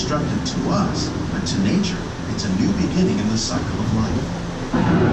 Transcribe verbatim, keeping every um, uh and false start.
destructive to us, but to nature, it's a new beginning in the cycle of life.